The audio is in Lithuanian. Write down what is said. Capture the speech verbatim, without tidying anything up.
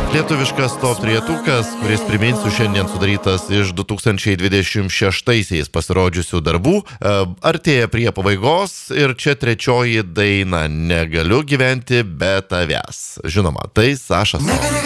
Lietuviškas top trietukas, kuris, priminsiu, šiandien sudarytas iš du tūkstančiai dvidešimt šeštaisiais pasirodžiusių darbų, artėja prie pabaigos ir čia trečioji daina Negaliu gyventi be tavęs. Žinoma, tai Saša Stok.